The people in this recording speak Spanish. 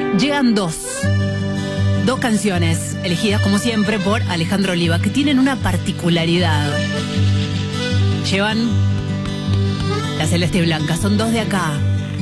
Llegan dos canciones elegidas como siempre por Alejandro Oliva, que tienen una particularidad. Llevan la celeste y blanca, son dos de acá.